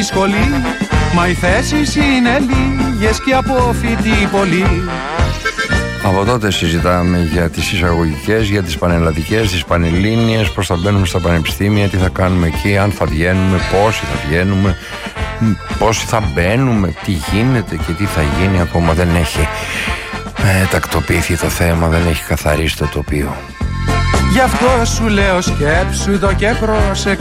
σχολή, μα οι θέσεις είναι λίγες και απόφοιτοι πολλοί. Από τότε συζητάμε για τις εισαγωγικές, για τις πανελλαδικές, τις πανελλήνιες, πώς θα μπαίνουμε στα πανεπιστήμια, τι θα κάνουμε εκεί, αν θα βγαίνουμε, πόσοι θα βγαίνουμε, πόσοι θα μπαίνουμε, τι γίνεται και τι θα γίνει. Ακόμα δεν έχει τακτοποιηθεί το θέμα, δεν έχει καθαρίσει το τοπίο. Γι' αυτό σου λέω σκέψου το και πρόσεξε.